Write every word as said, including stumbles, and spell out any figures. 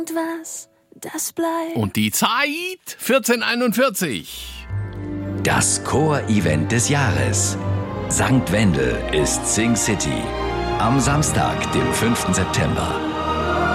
Was, das bleibt. Und die Zeit vierzehn Uhr einundvierzig. Das Chor-Event des Jahres. Sankt Wendel ist Sing City. Am Samstag, dem fünften September.